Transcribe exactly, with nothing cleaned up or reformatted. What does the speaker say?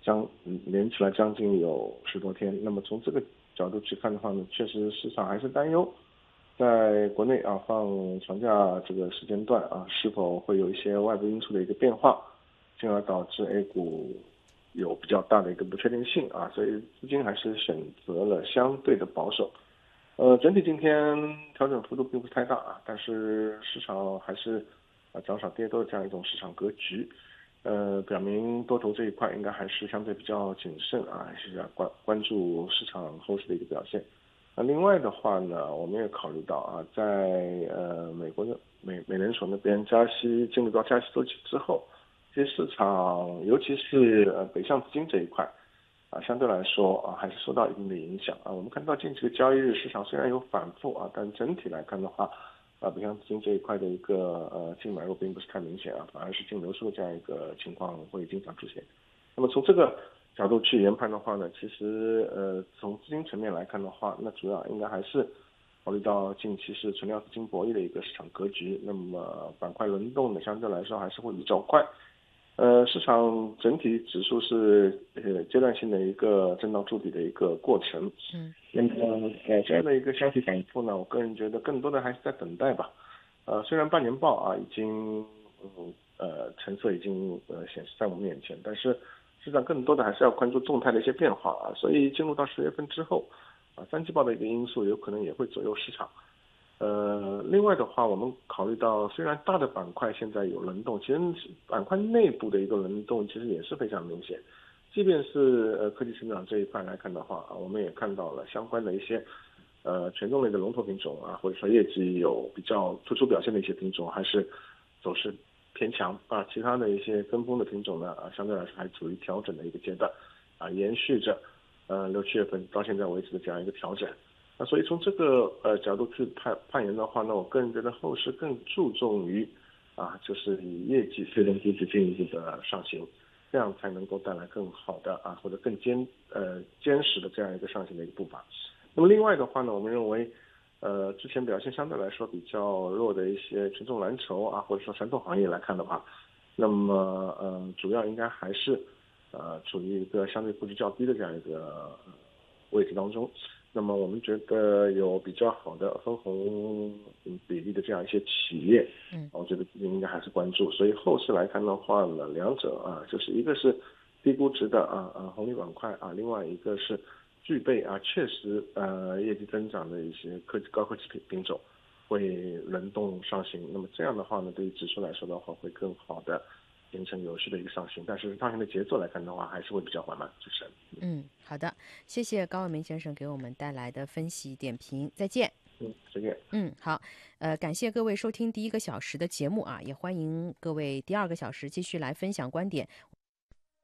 将连起来将近有十多天。那么从这个角度去看的话呢，确实市场还是担忧，在国内啊放长假这个时间段啊，是否会有一些外部因素的一个变化，进而导致 A 股有比较大的一个不确定性啊，所以资金还是选择了相对的保守。呃，整体今天调整幅度并不是太大啊，但是市场还是啊涨少跌多的这样一种市场格局，呃，表明多头这一块应该还是相对比较谨慎啊，还是要关关注市场后市的一个表现。那另外的话呢，我们也考虑到啊，在呃美国的美美联储那边加息进入到加息周期之后，其实市场尤其是呃北向资金这一块。啊，相对来说啊，还是受到一定的影响啊。我们看到近期的交易日市场虽然有反复啊，但整体来看的话，啊，北向资金这一块的一个呃净买入并不是太明显啊，反而是净流出的这样一个情况会经常出现。那么从这个角度去研判的话呢，其实呃从资金层面来看的话，那主要应该还是考虑到近期是存量资金博弈的一个市场格局，那么板块轮动呢相对来说还是会比较快。呃，市场整体指数是呃阶段性的一个震荡筑底的一个过程。 嗯那么呃这样的一个消息反复呢，我个人觉得更多的还是在等待吧。呃，虽然半年报啊已经嗯呃成色已经呃显示在我们面前，但是实际上更多的还是要关注动态的一些变化啊。所以进入到十月份之后啊，三季报的一个因素有可能也会左右市场。呃，另外的话，我们考虑到虽然大的板块现在有轮动，其实板块内部的一个轮动其实也是非常明显。即便是呃科技成长这一块来看的话啊，我们也看到了相关的一些呃权重类的龙头品种啊，或者说业绩有比较突出表现的一些品种，还是走势偏强啊。其他的一些跟风的品种呢啊，相对来说还处于调整的一个阶段啊，延续着呃六七月份到现在为止的这样一个调整。那所以从这个呃角度去判判研的话，那我个人觉得后市更注重于啊，就是以业绩推动估值进一步的上行，这样才能够带来更好的啊或者更坚呃坚实的这样一个上行的一个步伐。那么另外的话呢，我们认为呃之前表现相对来说比较弱的一些权重蓝筹啊，或者说传统行业来看的话，那么呃主要应该还是呃处于一个相对估值较低的这样一个位置当中。那么我们觉得有比较好的分红比例的这样一些企业， 嗯我觉得资金应该还是关注。所以后市来看的话呢，两者啊，就是一个是低估值的啊啊红利板块啊，另外一个是具备啊确实呃业绩增长的一些科技高科技品品种会轮动上行。那么这样的话呢，对于指数来说的话，会更好的形成有序的一个上行。但是上行的节奏来看的话，还是会比较缓慢。主持人， 嗯，好的，谢谢高伟明先生给我们带来的分析点评，再见。 嗯，再见。 嗯，好，呃，感谢各位收听第一个小时的节目啊，也欢迎各位第二个小时继续来分享观点。